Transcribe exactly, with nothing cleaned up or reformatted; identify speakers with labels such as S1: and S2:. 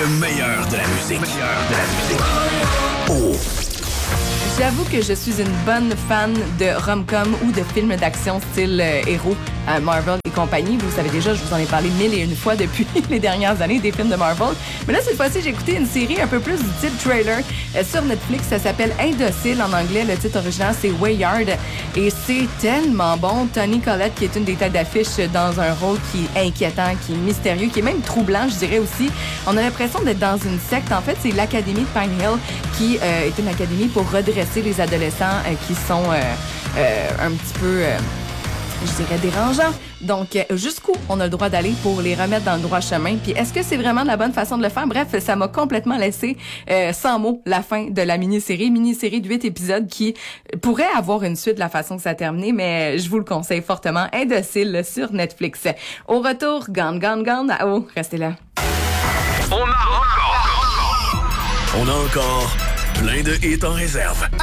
S1: Le meilleur de la musique. Le meilleur de la musique. Oh.
S2: J'avoue que je suis une bonne fan de rom-com ou de films d'action style euh, héros, euh, Marvel et compagnie. Vous savez déjà, je vous en ai parlé mille et une fois depuis les dernières années des films de Marvel. Mais là, cette fois-ci, j'ai écouté une série un peu plus du type trailer euh, sur Netflix. Ça s'appelle Indocile en anglais. Le titre original, c'est Wayyard. Et c'est tellement bon. Toni Collette, qui est une des têtes d'affiche dans un rôle qui est inquiétant, qui est mystérieux, qui est même troublant, je dirais aussi. On a l'impression d'être dans une secte. En fait, c'est l'Académie de Pine Hill qui euh, est une académie pour redresser les adolescents euh, qui sont euh, euh, un petit peu, euh, je dirais, dérangeants. Donc, euh, jusqu'où on a le droit d'aller pour les remettre dans le droit chemin? Puis, est-ce que c'est vraiment la bonne façon de le faire? Bref, ça m'a complètement laissé euh, sans mots la fin de la mini-série. Mini-série de huit épisodes qui pourrait avoir une suite de la façon que ça a terminé, mais je vous le conseille fortement. Indocile sur Netflix. Au retour, Gone, Gone, Gone. Oh, restez là.
S1: On a encore... On a encore plein de hits en réserve.